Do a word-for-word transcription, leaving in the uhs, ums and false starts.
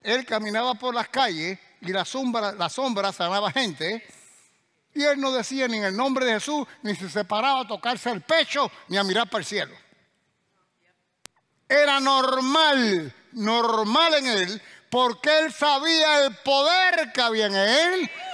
Él caminaba por las calles y la sombra, la sombra sanaba gente. Y él no decía ni en el nombre de Jesús, ni se separaba a tocarse el pecho, ni a mirar para el cielo. Era normal, normal en él, porque él sabía el poder que había en él